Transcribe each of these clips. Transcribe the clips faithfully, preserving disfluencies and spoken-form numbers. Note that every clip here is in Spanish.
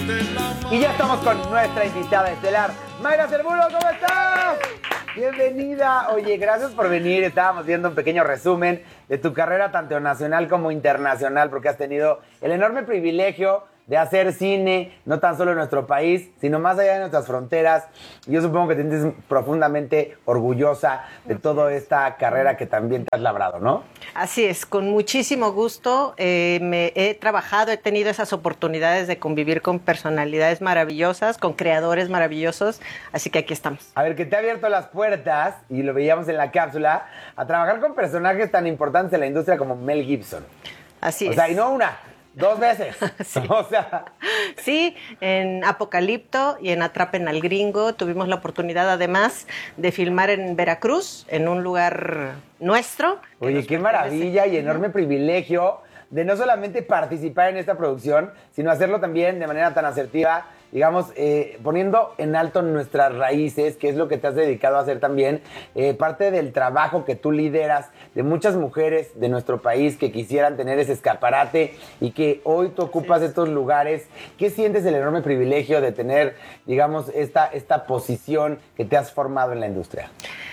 Y ya estamos con nuestra invitada estelar, Mayra Cervulo, ¿cómo estás? Bienvenida. Oye, gracias por venir. Estábamos viendo un pequeño resumen de tu carrera tanto nacional como internacional, porque has tenido el enorme privilegio de hacer cine, no tan solo en nuestro país, sino más allá de nuestras fronteras. Y yo supongo que te sientes profundamente orgullosa de toda esta carrera que también te has labrado, ¿no? Así es, con muchísimo gusto. Eh, me he trabajado, he tenido esas oportunidades de convivir con personalidades maravillosas, con creadores maravillosos, así que aquí estamos. A ver, que te ha abierto las puertas, y lo veíamos en la cápsula, a trabajar con personajes tan importantes en la industria como Mel Gibson. Así o es. O sea, y no una, dos veces. Sí. O sea... Sí, en Apocalipto y en Atrapen al Gringo tuvimos la oportunidad además de filmar en Veracruz, en un lugar nuestro. Oye, qué maravilla y enorme privilegio de no solamente participar en esta producción, sino hacerlo también de manera tan asertiva, digamos, eh, poniendo en alto nuestras raíces, que es lo que te has dedicado a hacer también, eh, parte del trabajo que tú lideras de muchas mujeres de nuestro país que quisieran tener ese escaparate y que hoy tú ocupas sí. estos lugares. ¿Qué sientes el enorme privilegio de tener, digamos, esta, esta posición que te has formado en la industria?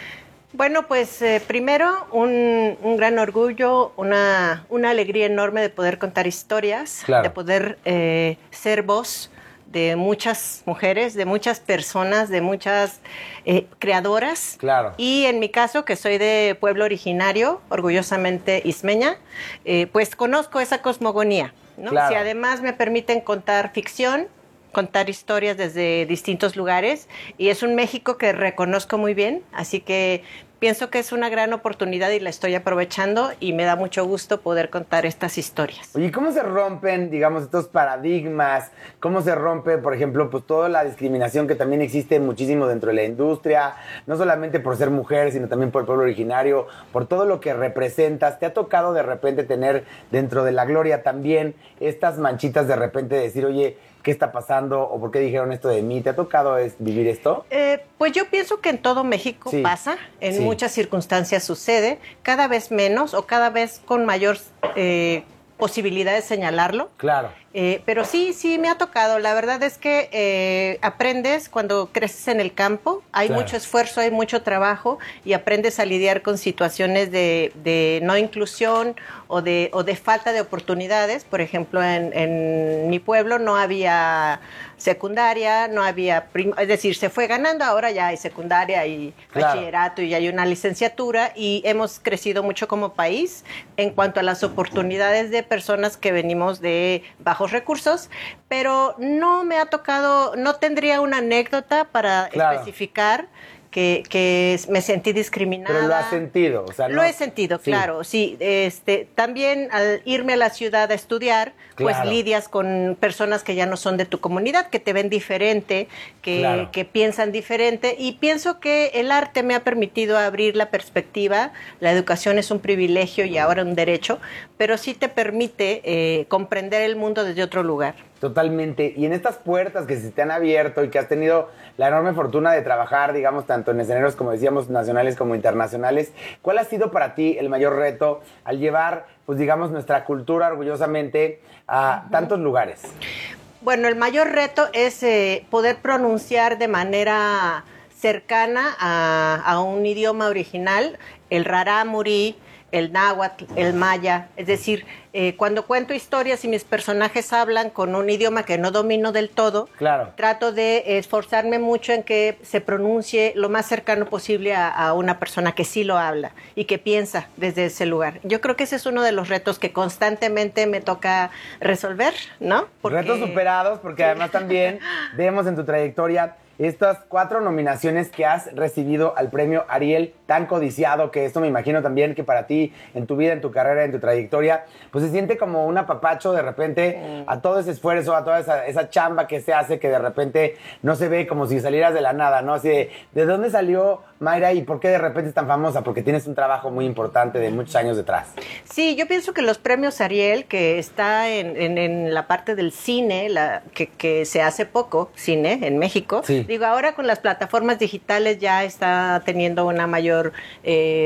Bueno, pues eh, primero un, un gran orgullo, una, una alegría enorme de poder contar historias, claro. de poder eh, ser voz de muchas mujeres, de muchas personas, de muchas eh, creadoras. Claro. Y en mi caso, que soy de pueblo originario, orgullosamente ismeña, eh, pues conozco esa cosmogonía, ¿no? Claro. Si además me permiten contar ficción, contar historias desde distintos lugares, y es un México que reconozco muy bien, así que pienso que es una gran oportunidad y la estoy aprovechando y me da mucho gusto poder contar estas historias. Oye, ¿cómo se rompen, digamos, estos paradigmas? ¿Cómo se rompe, por ejemplo, pues toda la discriminación que también existe muchísimo dentro de la industria, no solamente por ser mujer, sino también por el pueblo originario, por todo lo que representas? ¿Te ha tocado de repente tener dentro de la gloria también estas manchitas de repente de decir, oye, ¿qué está pasando? ¿O por qué dijeron esto de mí? ¿Te ha tocado es, vivir esto? Eh, pues yo pienso que en todo México sí, pasa, en sí. muchas circunstancias sucede, cada vez menos o cada vez con mayor eh, posibilidad de señalarlo. Claro. Eh, pero sí, sí me ha tocado. La verdad es que eh, aprendes cuando creces en el campo, hay claro. mucho esfuerzo, hay mucho trabajo y aprendes a lidiar con situaciones de, de no inclusión o de, o de falta de oportunidades. Por ejemplo, en, en mi pueblo no había secundaria, no había, prim- es decir, se fue ganando, ahora ya hay secundaria y claro. bachillerato y hay una licenciatura y hemos crecido mucho como país en cuanto a las oportunidades de personas que venimos de bajo recursos, pero no me ha tocado, no tendría una anécdota para claro. especificar que, que me sentí discriminada. Pero lo has sentido, o sea, Lo no... he sentido, sí. claro, sí. Este, también al irme a la ciudad a estudiar, claro. pues lidias con personas que ya no son de tu comunidad, que te ven diferente, que, claro. que piensan diferente, y pienso que el arte me ha permitido abrir la perspectiva. La educación es un privilegio y ahora un derecho, pero sí te permite eh, comprender el mundo desde otro lugar. Totalmente. Y en estas puertas que se te han abierto y que has tenido la enorme fortuna de trabajar, digamos, tanto en escenarios, como decíamos, nacionales como internacionales, ¿cuál ha sido para ti el mayor reto al llevar, pues digamos, nuestra cultura orgullosamente a uh-huh. tantos lugares? Bueno, el mayor reto es eh, poder pronunciar de manera cercana a, a un idioma original, el rarámuri, el náhuatl, el maya, es decir, eh, cuando cuento historias y mis personajes hablan con un idioma que no domino del todo, claro. trato de esforzarme mucho en que se pronuncie lo más cercano posible a, a una persona que sí lo habla y que piensa desde ese lugar. Yo creo que ese es uno de los retos que constantemente me toca resolver, ¿no? Porque... Retos superados, porque sí. además también vemos en tu trayectoria estas cuatro nominaciones que has recibido al premio Ariel, tan codiciado, que esto me imagino también que para ti, en tu vida, en tu carrera, en tu trayectoria, pues se siente como un apapacho de repente mm. a todo ese esfuerzo, a toda esa, esa chamba que se hace, que de repente no se ve como si salieras de la nada, ¿no? Así de, ¿de dónde salió Mayra y por qué de repente es tan famosa? Porque tienes un trabajo muy importante de muchos años detrás. Sí, yo pienso que los premios Ariel, que está en, en, en la parte del cine, la, que, que se hace poco, cine, en México, sí. digo, ahora con las plataformas digitales ya está teniendo una mayor eh,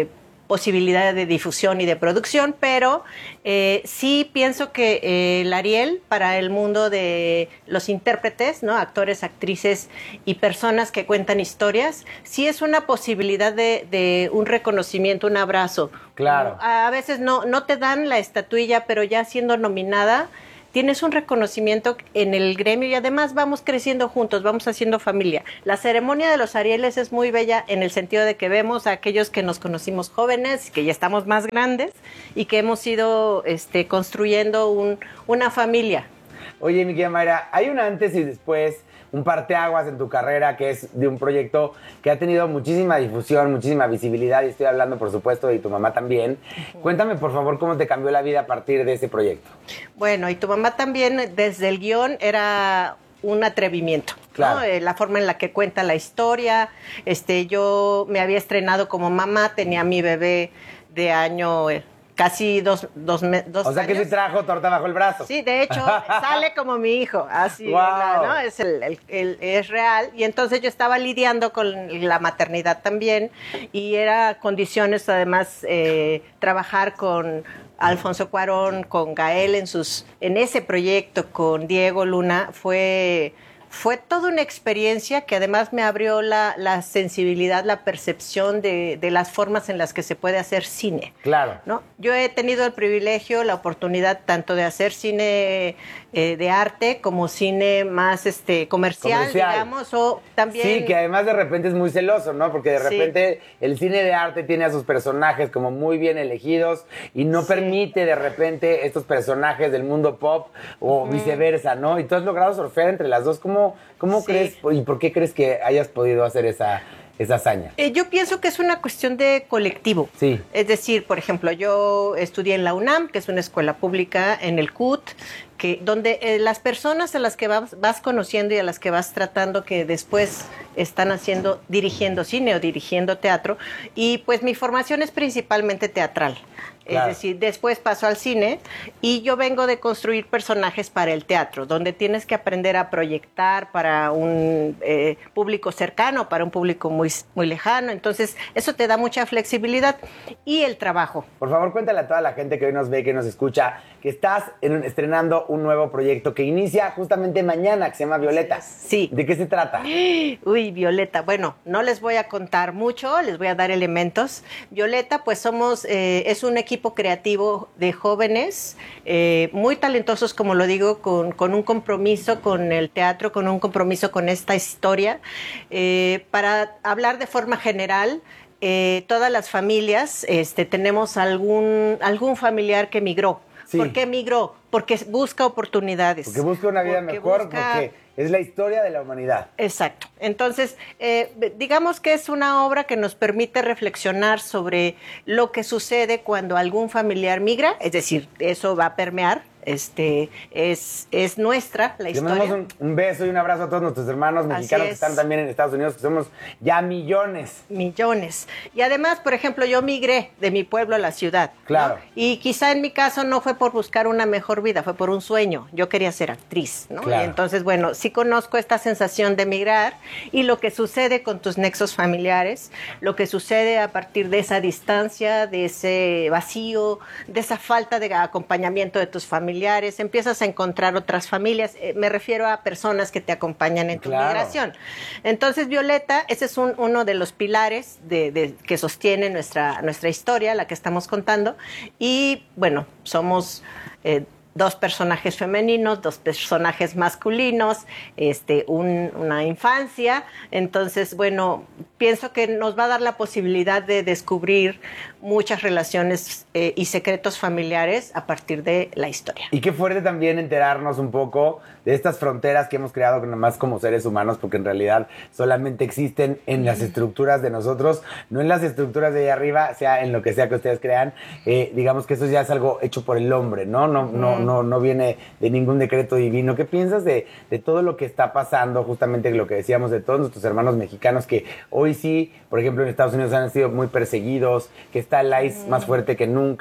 posibilidad de difusión y de producción, pero eh, sí pienso que eh, el Ariel para el mundo de los intérpretes, ¿no? Actores, actrices y personas que cuentan historias, sí es una posibilidad de, de un reconocimiento, un abrazo. Claro. A veces no, no te dan la estatuilla, pero ya siendo nominada tienes un reconocimiento en el gremio y además vamos creciendo juntos, vamos haciendo familia. La ceremonia de los Arieles es muy bella en el sentido de que vemos a aquellos que nos conocimos jóvenes, que ya estamos más grandes y que hemos ido este, construyendo un, una familia. Oye, mi querida Mayra, hay un antes y después, un parteaguas en tu carrera que es de un proyecto que ha tenido muchísima difusión, muchísima visibilidad y estoy hablando, por supuesto, de tu mamá también. Uh-huh. Cuéntame, por favor, cómo te cambió la vida a partir de ese proyecto. Bueno, y tu mamá también, desde el guión, era un atrevimiento, claro. ¿no? Eh, la forma en la que cuenta la historia. Este, yo me había estrenado como mamá, tenía a mi bebé de año... Eh, Casi dos, dos, dos O sea años. que sí trajo torta bajo el brazo. Sí, de hecho, sale como mi hijo, así, wow. ¿no? Es, el, el, el, es real. Y entonces yo estaba lidiando con la maternidad también y era condiciones, además, eh, trabajar con Alfonso Cuarón, con Gael en, sus, en ese proyecto, con Diego Luna, fue... Fue toda una experiencia que además me abrió la, la sensibilidad, la percepción de, de las formas en las que se puede hacer cine. Claro. ¿No? Yo he tenido el privilegio, la oportunidad tanto de hacer cine eh, de arte como cine más este comercial, comercial, digamos, o también... Sí, que además de repente es muy celoso, ¿no? Porque de repente sí. el cine de arte tiene a sus personajes como muy bien elegidos y no sí. permite de repente estos personajes del mundo pop o uh-huh. viceversa, ¿no? Y tú has logrado surfear entre las dos. ¿Cómo ¿Cómo sí. crees y por qué crees que hayas podido hacer esa, esa hazaña? Eh, yo pienso que es una cuestión de colectivo. Sí. Es decir, por ejemplo, yo estudié en la UNAM, que es una escuela pública, en el C U T, que, donde eh, las personas a las que vas, vas conociendo y a las que vas tratando que después están haciendo, dirigiendo cine o dirigiendo teatro, y pues mi formación es principalmente teatral. Claro. Es decir, después paso al cine y yo vengo de construir personajes para el teatro, donde tienes que aprender a proyectar para un eh, público cercano, para un público muy, muy lejano. Entonces, eso te da mucha flexibilidad y el trabajo. Por favor, cuéntale a toda la gente que hoy nos ve, que nos escucha, que estás en, estrenando un nuevo proyecto que inicia justamente mañana, que se llama Violeta. Sí. ¿De qué se trata? Uy, Violeta. Bueno, no les voy a contar mucho, les voy a dar elementos. Violeta, pues somos, eh, es un equipo creativo de jóvenes eh, muy talentosos, como lo digo, con, con un compromiso con el teatro, con un compromiso con esta historia. Eh, para hablar de forma general, eh, todas las familias este, tenemos algún, algún familiar que migró. Sí. ¿Por qué migró? Porque busca oportunidades. Porque busca una vida porque mejor, busca... porque es la historia de la humanidad. Exacto. Entonces, eh, digamos que es una obra que nos permite reflexionar sobre lo que sucede cuando algún familiar migra, es decir, eso va a permear. Este es, es nuestra la historia. Le mandamos un, un beso y un abrazo a todos nuestros hermanos mexicanos que están también en Estados Unidos, que somos ya millones. Millones. Y además, por ejemplo, yo migré de mi pueblo a la ciudad. Claro. ¿no? Y quizá en mi caso no fue por buscar una mejor vida, fue por un sueño. Yo quería ser actriz, ¿no? Claro. Y entonces, bueno, sí conozco esta sensación de migrar y lo que sucede con tus nexos familiares, lo que sucede a partir de esa distancia, de ese vacío, de esa falta de acompañamiento de tus familiares. Empiezas a encontrar otras familias, eh, me refiero a personas que te acompañan en tu claro. migración. Entonces, Violeta, ese es un, uno de los pilares de, de, que sostiene nuestra, nuestra historia, la que estamos contando, y bueno, somos... Eh, dos personajes femeninos, dos personajes masculinos, este, un, una infancia. Entonces, bueno, pienso que nos va a dar la posibilidad de descubrir muchas relaciones eh, y secretos familiares a partir de la historia. Y qué fuerte también enterarnos un poco de estas fronteras que hemos creado nomás como seres humanos, porque en realidad solamente existen en las estructuras de nosotros, no en las estructuras de allá arriba, sea en lo que sea que ustedes crean. Eh, digamos que eso ya es algo hecho por el hombre, ¿no? No, no, no, no viene de ningún decreto divino. ¿Qué piensas de, de todo lo que está pasando, justamente lo que decíamos de todos nuestros hermanos mexicanos que hoy sí, por ejemplo, en Estados Unidos han sido muy perseguidos, que está el I C E más fuerte que nunca,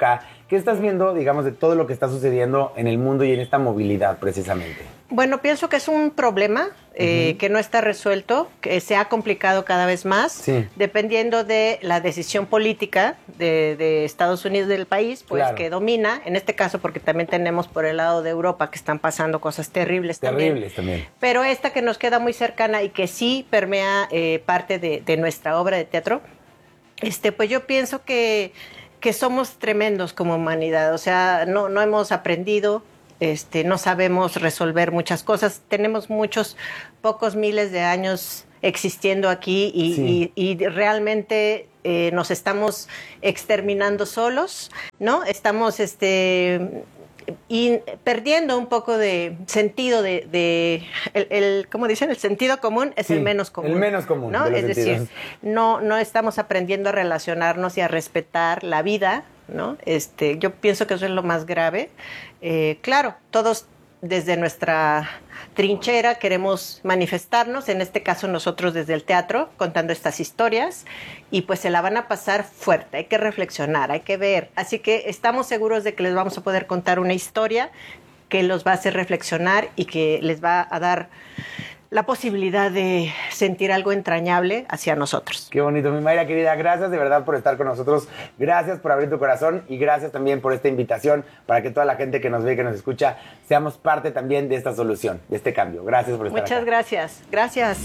¿Qué estás viendo, digamos, de todo lo que está sucediendo en el mundo y en esta movilidad precisamente? Bueno, pienso que es un problema eh, uh-huh. que no está resuelto, que se ha complicado cada vez más, sí. dependiendo de la decisión política de, de Estados Unidos, del país, pues claro. que domina, en este caso porque también tenemos por el lado de Europa que están pasando cosas terribles, terribles también. también. Pero esta que nos queda muy cercana y que sí permea eh, parte de, de nuestra obra de teatro, este, pues yo pienso que, que somos tremendos como humanidad, o sea, no, no hemos aprendido. Este, no sabemos resolver muchas cosas, tenemos muchos, pocos miles de años existiendo aquí y, sí. y, y realmente eh, nos estamos exterminando solos, ¿no? Estamos este, y perdiendo un poco de sentido de, de el, el, ¿cómo dicen? El sentido común es sí, el menos común. El menos común, ¿no? de Es los decir, sentidos. no, no estamos aprendiendo a relacionarnos y a respetar la vida, ¿no? Este, yo pienso que eso es lo más grave. Eh, claro, todos desde nuestra trinchera queremos manifestarnos, en este caso nosotros desde el teatro, contando estas historias, y pues se la van a pasar fuerte, hay que reflexionar, hay que ver. Así que estamos seguros de que les vamos a poder contar una historia que los va a hacer reflexionar y que les va a dar la posibilidad de sentir algo entrañable hacia nosotros. Qué bonito, mi Mayra querida, gracias de verdad por estar con nosotros, gracias por abrir tu corazón y gracias también por esta invitación para que toda la gente que nos ve y que nos escucha seamos parte también de esta solución, de este cambio. Gracias por estar Muchas acá. gracias, gracias.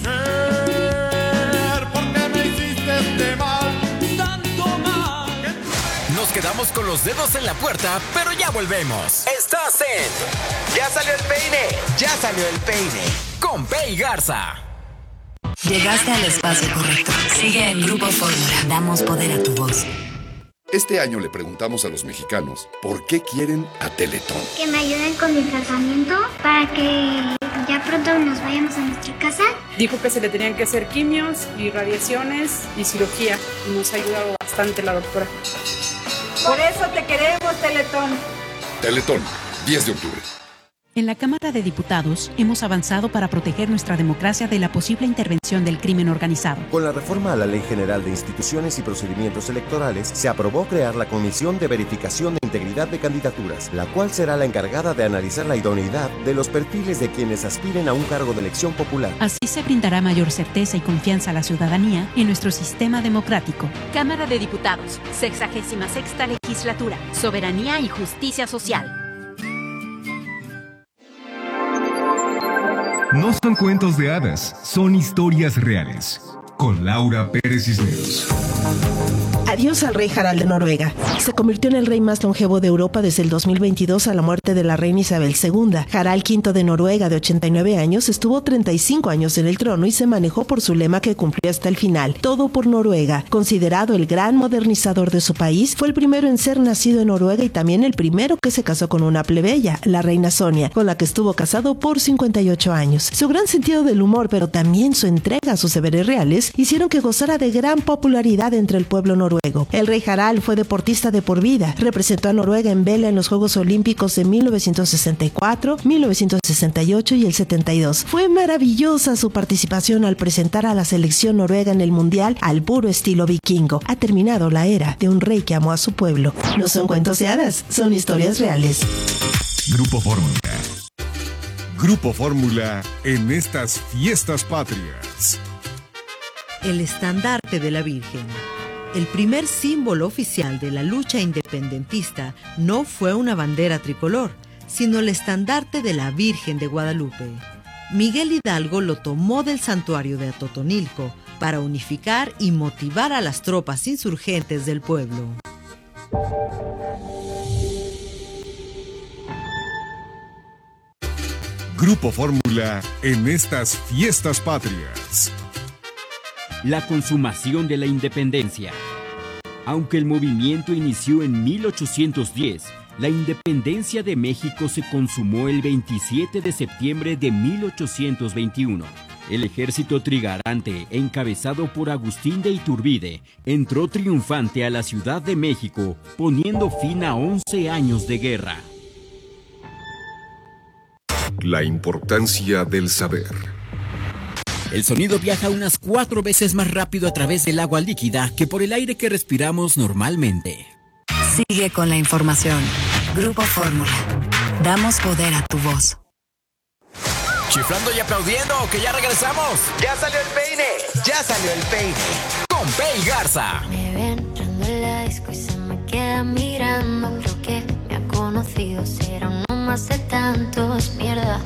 Nos quedamos con los dedos en la puerta, pero ya volvemos. Estás en Ya salió el peine, ya salió el peine. Con Pei Garza. Llegaste al espacio correcto. Sigue en Grupo Fórmula. Damos poder a tu voz. Este año le preguntamos a los mexicanos por qué quieren a Teletón. Que me ayuden con mi tratamiento para que ya pronto nos vayamos a nuestra casa. Dijo que se le tenían que hacer quimios y radiaciones y cirugía. Y nos ha ayudado bastante la doctora. Por eso te queremos, Teletón. Teletón, diez de octubre. En la Cámara de Diputados hemos avanzado para proteger nuestra democracia de la posible intervención del crimen organizado. Con la reforma a la Ley General de Instituciones y Procedimientos Electorales, se aprobó crear la Comisión de Verificación de Integridad de Candidaturas, la cual será la encargada de analizar la idoneidad de los perfiles de quienes aspiren a un cargo de elección popular. Así se brindará mayor certeza y confianza a la ciudadanía en nuestro sistema democrático. Cámara de Diputados, sexagésima sexta legislatura, soberanía y justicia social. No son cuentos de hadas, son historias reales. Con Laura Pérez Cisneros. Adiós al rey Harald de Noruega. Se convirtió en el rey más longevo de Europa desde el dos mil veintidós a la muerte de la reina Isabel segunda. Harald quinto de Noruega, de ochenta y nueve años, estuvo treinta y cinco años en el trono y se manejó por su lema que cumplió hasta el final: todo por Noruega. Considerado el gran modernizador de su país, fue el primero en ser nacido en Noruega y también el primero que se casó con una plebeya, la reina Sonia, con la que estuvo casado por cincuenta y ocho años. Su gran sentido del humor, pero también su entrega a sus deberes reales, hicieron que gozara de gran popularidad entre el pueblo noruego. El rey Harald fue deportista de por vida. Representó a Noruega en vela en los Juegos Olímpicos de mil novecientos sesenta y cuatro, mil novecientos sesenta y ocho y el setenta y dos. Fue maravillosa su participación al presentar a la selección noruega en el Mundial al puro estilo vikingo. Ha terminado la era de un rey que amó a su pueblo. No son cuentos de hadas, son historias reales. Grupo Fórmula. Grupo Fórmula en estas fiestas patrias. El estandarte de la Virgen. El primer símbolo oficial de la lucha independentista no fue una bandera tricolor, sino el estandarte de la Virgen de Guadalupe. Miguel Hidalgo lo tomó del santuario de Atotonilco para unificar y motivar a las tropas insurgentes del pueblo. Grupo Fórmula en estas fiestas patrias. La consumación de la independencia. Aunque el movimiento inició en mil ochocientos diez, la independencia de México se consumó el veintisiete de septiembre de mil ochocientos veintiuno. El ejército trigarante, encabezado por Agustín de Iturbide, entró triunfante a la Ciudad de México, poniendo fin a once años de guerra. La importancia del saber. El sonido viaja unas cuatro veces más rápido a través del agua líquida que por el aire que respiramos normalmente. Sigue con la información. Grupo Fórmula. Damos poder a tu voz. ¿Chiflando y aplaudiendo que ya regresamos? ¡Ya salió el peine! ¡Ya salió el peine! Con Pei Garza. Me ve entrando en la disco y se me queda mirando. Creo que me ha conocido, será uno más de tantos. Mierda,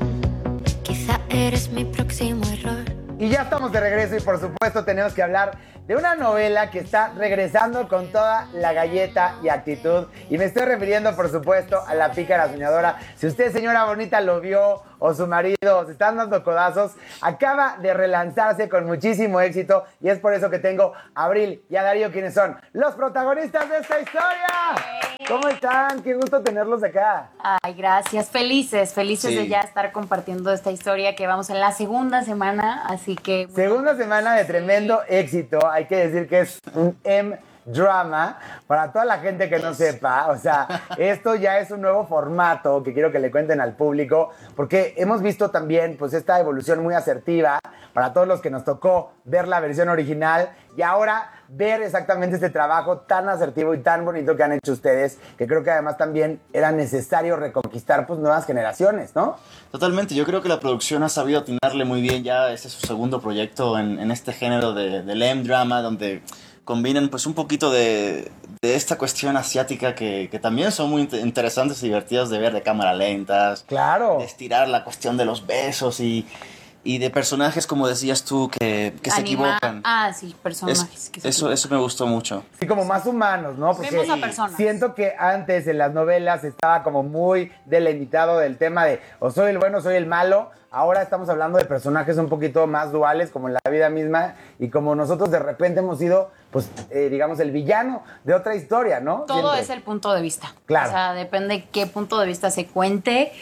quizá eres mi próximo error. Y ya estamos de regreso y por supuesto tenemos que hablar de una novela que está regresando con toda la galleta y actitud. Y me estoy refiriendo, por supuesto, a La Pícara Soñadora. Si usted, señora bonita, lo vio, o su marido, o se están dando codazos, acaba de relanzarse con muchísimo éxito. Y es por eso que tengo a Abril y a Darío, quienes son los protagonistas de esta historia. ¿Cómo están? Qué gusto tenerlos acá. Ay, gracias. Felices, felices sí. de ya estar compartiendo esta historia, que vamos en la segunda semana, así que... Segunda semana de tremendo sí. éxito. Hay que decir que es un M-drama. Para toda la gente que no sepa, o sea, esto ya es un nuevo formato que quiero que le cuenten al público, porque hemos visto también pues esta evolución muy asertiva para todos los que nos tocó ver la versión original y ahora ver exactamente este trabajo tan asertivo y tan bonito que han hecho ustedes, que creo que además también era necesario reconquistar pues nuevas generaciones, ¿no? Totalmente, yo creo que la producción ha sabido atinarle muy bien, ya este es su segundo proyecto en, en este género de, del M-drama, donde combinan pues un poquito de, de esta cuestión asiática que, que también son muy interesantes y divertidas de ver, de cámara lentas, claro, de estirar la cuestión de los besos y... Y de personajes, como decías tú, que, que se equivocan. Ah, sí, personajes. Es, que se eso, eso me gustó mucho. Sí, como más humanos, ¿no? Porque vemos a personas. Siento que antes en las novelas estaba como muy delimitado del tema de o soy el bueno o soy el malo. Ahora estamos hablando de personajes un poquito más duales, como en la vida misma, y como nosotros de repente hemos sido, pues, eh, digamos, el villano de otra historia, ¿no? Todo Siempre. es el punto de vista. Claro. O sea, depende qué punto de vista se cuente.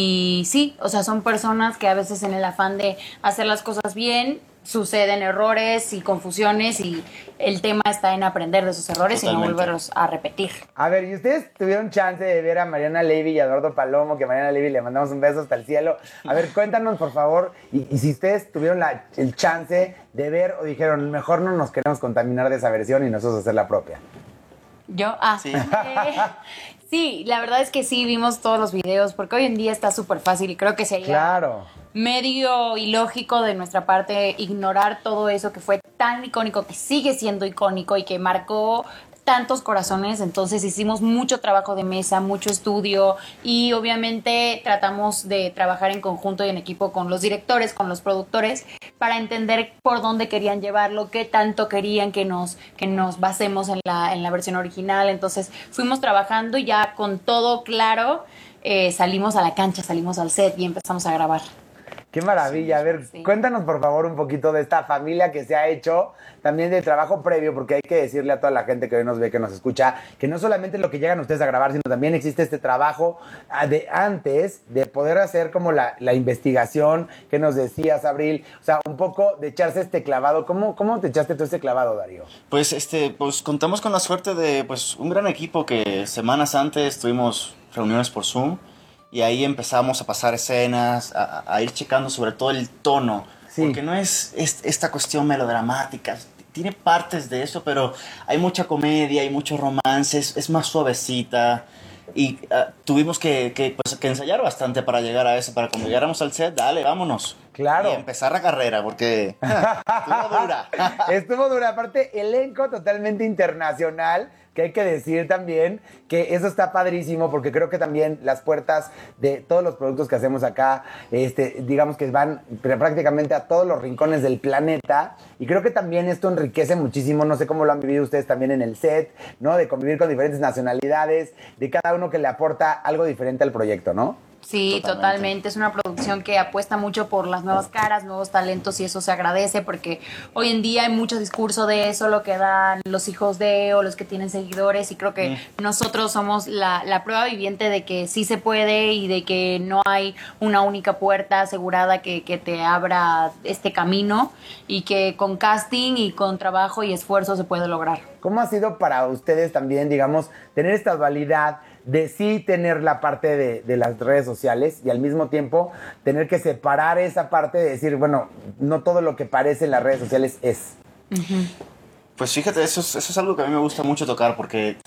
Y sí, o sea, son personas que a veces en el afán de hacer las cosas bien, suceden errores y confusiones y el tema está en aprender de esos errores Totalmente. Y no volverlos a repetir. A ver, ¿y ustedes tuvieron chance de ver a Mariana Levy y a Eduardo Palomo? Que a Mariana Levy le mandamos un beso hasta el cielo. A ver, cuéntanos, por favor, y, y si ustedes tuvieron la, el chance de ver o dijeron, mejor no nos queremos contaminar de esa versión y nosotros hacer la propia. ¿Yo? Ah, sí. Eh, sí, la verdad es que sí, vimos todos los videos, porque hoy en día está súper fácil y creo que sería... Claro. medio ilógico de nuestra parte ignorar todo eso que fue tan icónico, que sigue siendo icónico y que marcó tantos corazones. Entonces hicimos mucho trabajo de mesa, mucho estudio y obviamente tratamos de trabajar en conjunto y en equipo con los directores, con los productores, para entender por dónde querían llevarlo, qué tanto querían que nos, que nos basemos en la, en la versión original. Entonces fuimos trabajando y ya con todo claro eh, salimos a la cancha, salimos al set y empezamos a grabar. ¡Qué maravilla! A ver, sí. Cuéntanos por favor un poquito de esta familia que se ha hecho, también de trabajo previo, porque hay que decirle a toda la gente que hoy nos ve, que nos escucha, que no solamente lo que llegan ustedes a grabar, sino también existe este trabajo de antes, de poder hacer como la, la investigación que nos decías, Abril, o sea, un poco de echarse este clavado. ¿Cómo, cómo te echaste tú este clavado, Darío? Pues, este, pues contamos con la suerte de pues un gran equipo que semanas antes tuvimos reuniones por Zoom. Y ahí empezamos a pasar escenas, a, a ir checando sobre todo el tono. Sí. Porque no es, es esta cuestión melodramática. Tiene partes de eso, pero hay mucha comedia, hay mucho romance, es, es más suavecita. Y uh, tuvimos que, que, pues, que ensayar bastante para llegar a eso. Para cuando llegáramos al set, dale, vámonos. Claro. Y empezar la carrera, porque estuvo dura. Estuvo dura. Aparte, elenco totalmente internacional, que hay que decir también que eso está padrísimo, porque creo que también las puertas de todos los productos que hacemos acá, este, digamos que van prácticamente a todos los rincones del planeta, y creo que también esto enriquece muchísimo. No sé cómo lo han vivido ustedes también en el set, ¿no? De convivir con diferentes nacionalidades, de cada uno que le aporta algo diferente al proyecto, ¿no? Sí, totalmente. totalmente. Es una producción que apuesta mucho por las nuevas caras, nuevos talentos, y eso se agradece porque hoy en día hay mucho discurso de eso, lo que dan los hijos de o los que tienen seguidores, y creo que mm. nosotros somos la, la prueba viviente de que sí se puede y de que no hay una única puerta asegurada que, que te abra este camino, y que con casting y con trabajo y esfuerzo se puede lograr. ¿Cómo ha sido para ustedes también, digamos, tener esta dualidad de sí tener la parte de, de las redes sociales y al mismo tiempo tener que separar esa parte de decir, bueno, no todo lo que parece en las redes sociales es? Uh-huh. Pues fíjate, eso es, eso es algo que a mí me gusta mucho tocar, porque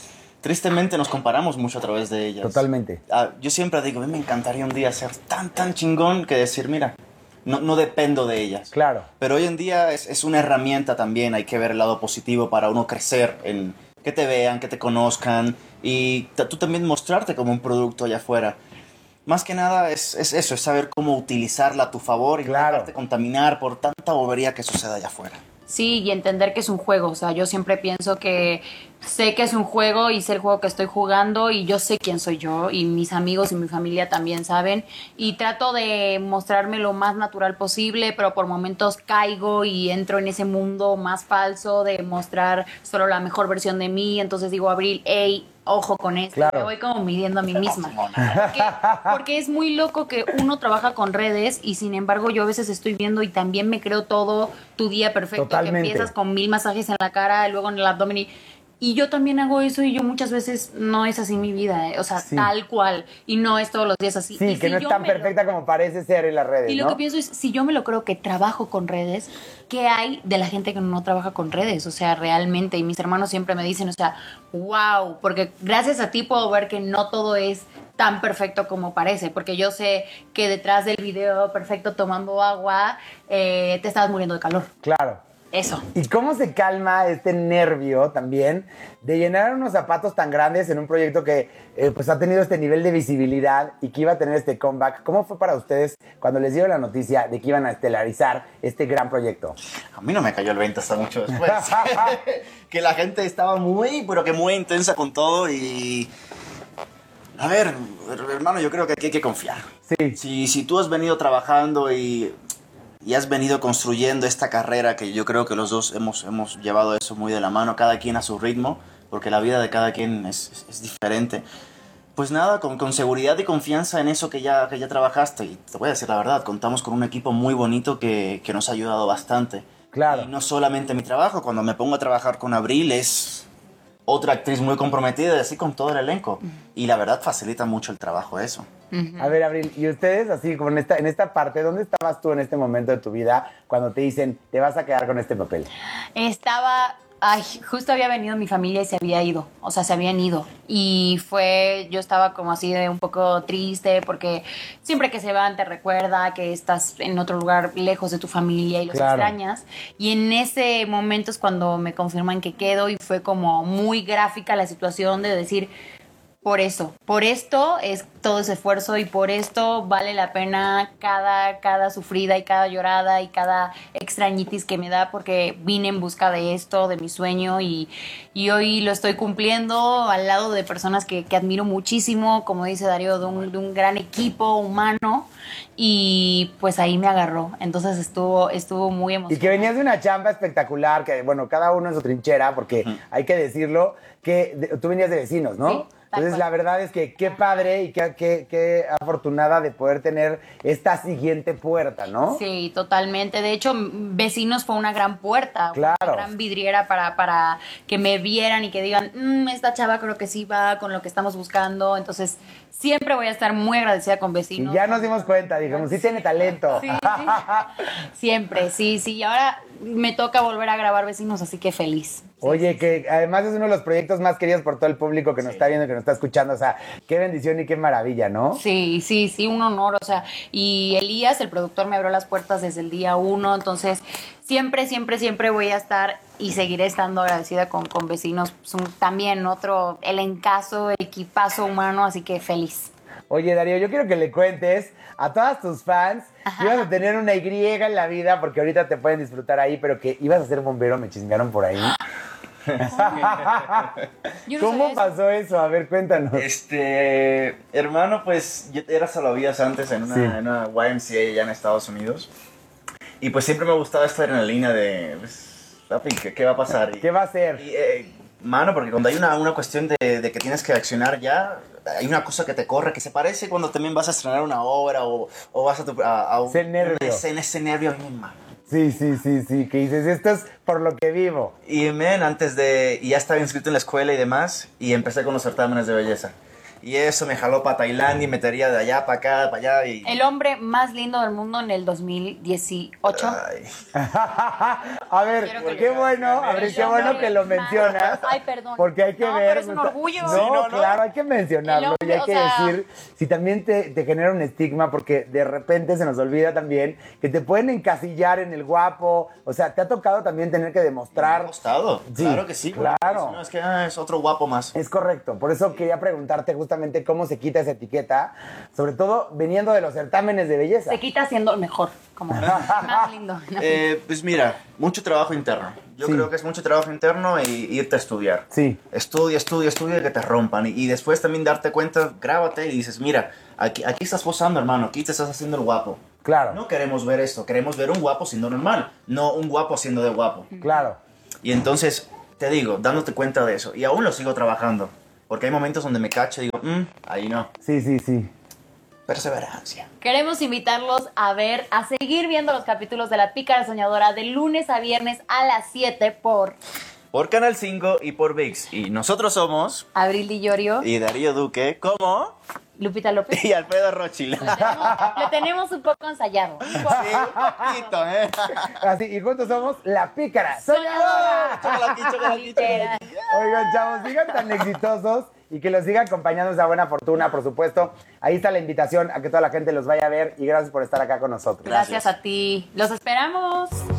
tristemente nos comparamos mucho a través de ellas. Totalmente. Ah, yo siempre digo, a mí me encantaría un día ser tan, tan chingón que decir, mira, no, no dependo de ellas. Claro. Pero hoy en día es, es una herramienta también, hay que ver el lado positivo para uno crecer, en que te vean, que te conozcan y t- tú también mostrarte como un producto allá afuera. Más que nada es, es eso, es saber cómo utilizarla a tu favor y no dejarte contaminar por tanta bobería que sucede allá afuera. Sí, y entender que es un juego, o sea, yo siempre pienso que sé que es un juego y sé el juego que estoy jugando y yo sé quién soy yo y mis amigos y mi familia también saben y trato de mostrarme lo más natural posible, pero por momentos caigo y entro en ese mundo más falso de mostrar solo la mejor versión de mí, entonces digo, Abril, hey, ojo con esto, Claro. me voy como midiendo a mí misma. Porque, porque es muy loco que uno trabaja con redes y sin embargo yo a veces estoy viendo y también me creo todo tu día perfecto, Totalmente. que empiezas con mil masajes en la cara, luego en el abdomen y... Y yo también hago eso y yo muchas veces no es así mi vida, ¿eh? O sea, Sí. tal cual. Y no es todos los días así. Sí, Y que si no es yo tan me lo- perfecta como parece ser en las redes, Y lo ¿no? que pienso es, si yo me lo creo que trabajo con redes, ¿qué hay de la gente que no trabaja con redes? O sea, realmente, y mis hermanos siempre me dicen, o sea, wow, porque gracias a ti puedo ver que no todo es tan perfecto como parece, porque yo sé que detrás del video perfecto tomando agua, eh, te estabas muriendo de calor. Claro. Eso. ¿Y cómo se calma este nervio también de llenar unos zapatos tan grandes en un proyecto que eh, pues ha tenido este nivel de visibilidad y que iba a tener este comeback? ¿Cómo fue para ustedes cuando les dio la noticia de que iban a estelarizar este gran proyecto? A mí no me cayó el veinte hasta mucho después. Que la gente estaba muy, pero que muy intensa con todo y... A ver, hermano, yo creo que aquí hay que confiar. Sí. Si, si tú has venido trabajando y, y has venido construyendo esta carrera, que yo creo que los dos hemos, hemos llevado eso muy de la mano, cada quien a su ritmo, porque la vida de cada quien es, es, es diferente. Pues nada, con, con seguridad y confianza en eso que ya, que ya trabajaste. Y te voy a decir la verdad, contamos con un equipo muy bonito que, que nos ha ayudado bastante. Claro. Y no solamente mi trabajo, cuando me pongo a trabajar con Abril es otra actriz muy comprometida, así con todo el elenco. Y la verdad facilita mucho el trabajo eso. A ver, Abril, y ustedes así, como en esta, en esta parte, ¿dónde estabas tú en este momento de tu vida cuando te dicen, te vas a quedar con este papel? Estaba, ay, justo había venido mi familia y se había ido, o sea, se habían ido. Y fue, yo estaba como así de un poco triste porque siempre que se van te recuerda que estás en otro lugar lejos de tu familia y los Claro. extrañas. Y en ese momento es cuando me confirman que quedo y fue como muy gráfica la situación de decir... Por eso, por esto es todo ese esfuerzo y por esto vale la pena cada, cada sufrida y cada llorada y cada extrañitis que me da porque vine en busca de esto, de mi sueño y, y hoy lo estoy cumpliendo al lado de personas que, que admiro muchísimo, como dice Darío, de un, de un gran equipo humano y pues ahí me agarró, entonces estuvo, estuvo muy Y emocionante. que venías de una chamba espectacular, que bueno, cada uno en su trinchera, porque hay que decirlo, que de- tú venías de vecinos, ¿no? Sí, tal Entonces, cual. la verdad es que qué padre y qué, qué, qué afortunada de poder tener esta siguiente puerta, ¿no? Sí, totalmente. De hecho, m- Vecinos fue una gran puerta, Claro. una gran vidriera para, para que me vieran y que digan, "Mm, esta chava creo que sí va con lo que estamos buscando. Entonces, siempre voy a estar muy agradecida con Y Vecinos. ya nos dimos cuenta, dijimos, sí tiene talento. Sí, sí. Siempre, sí, sí. Y ahora me toca volver a grabar Vecinos, así que feliz. Oye, que además es uno de los proyectos más queridos por todo el público que nos está viendo, que nos está escuchando. O sea, qué bendición y qué maravilla, ¿no? Sí, sí, sí, un honor, o sea, y Elías, el productor, me abrió las puertas desde el día uno, entonces siempre, siempre, siempre voy a estar y seguiré estando agradecida con, con Vecinos, son también otro elencazo, equipazo humano, así que feliz. Oye, Darío, yo quiero que le cuentes a todas tus fans que ibas a tener una Y en la vida, porque ahorita te pueden disfrutar ahí, pero que ibas a ser bombero, me chismearon por ahí. Yo no ¿Cómo sabía eso. pasó eso? A ver, cuéntanos. Este, hermano, pues yo era salvavidas antes en una, Sí. en una Y M C A allá en Estados Unidos. Y pues siempre me gustaba esta adrenalina de, pues, papi, ¿qué, qué va a pasar? Y- ¿Qué va a hacer? y, eh, mano, porque cuando hay una, una cuestión de, de que tienes que accionar ya, hay una cosa que te corre, que se parece cuando también vas a estrenar una obra o, o vas a, tu, a, a un- Ese nervio. una escena, ese nervio a mí, mano. Sí, sí, sí, sí, que dices, esto es por lo que vivo. Y, men, antes de... Y ya estaba inscrito en la escuela y demás, y empecé con los certámenes de belleza. Y eso me jaló para Tailandia y me metería de allá para acá, para allá y... El hombre más lindo del mundo en el dos mil dieciocho. Ay. A ver, que qué lo- bueno, a ver, qué bueno que lo mencionas. Ay, perdón. Porque hay que No, ver. pero es un justa- orgullo. No, Sí, no, no. claro, hay que mencionarlo El y hay hombre, que o sea- decir si también te, te genera un estigma, porque de repente se nos olvida también que te pueden encasillar en el guapo. O sea, te ha tocado también tener que demostrar. Me ha costado. Sí, Claro que sí. claro. No, es que ah, es otro guapo más. Es correcto, por eso quería preguntarte justamente cómo se quita esa etiqueta, sobre todo viniendo de los certámenes de belleza. Se quita siendo mejor, como más lindo. Eh, pues mira, mucho trabajo interno. Yo Sí. creo que es mucho trabajo interno y irte a estudiar. Sí. Estudia, estudia, estudia que te rompan. Y, y después también darte cuenta, grábate y dices, mira, aquí, aquí estás posando, hermano, aquí te estás haciendo el guapo. Claro. No queremos ver esto, queremos ver un guapo siendo normal, no un guapo siendo de guapo. Claro. Y entonces, te digo, dándote cuenta de eso. Y aún lo sigo trabajando. Porque hay momentos donde me cacho y digo, "Mm, ahí no. Sí, sí, sí. Perseverancia. Queremos invitarlos a ver, a seguir viendo los capítulos de La Pícara Soñadora de lunes a viernes a las siete por Por Canal cinco y por ViX. Y nosotros somos... Abril Di Llorio, Y Darío Duque, ¿cómo? Lupita López. Y Alfredo Rothschild. Lo tenemos un poco ensayado. Sí, un poquito, ¿eh? Así, y juntos somos La Pícara Soñadora. Chocolate, chocolate, Literal. Oigan, chavos, sigan tan exitosos y que los siga acompañando esa buena fortuna, por supuesto. Ahí está la invitación a que toda la gente los vaya a ver y gracias por estar acá con nosotros. Gracias a ti. Los esperamos.